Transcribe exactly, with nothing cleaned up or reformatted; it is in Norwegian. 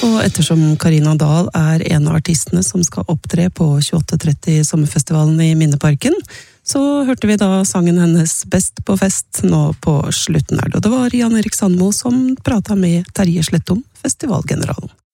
Og ettersom Karina Dahl er en av artistene som skal opptre på tjueåtte tretti Sommerfestivalen i Minneparken, så hørte vi da sangen hennes Best på fest nå på slutten her. Og det var Jan Erik Sandmo som pratet med Terje Slettom, festivalgeneralen.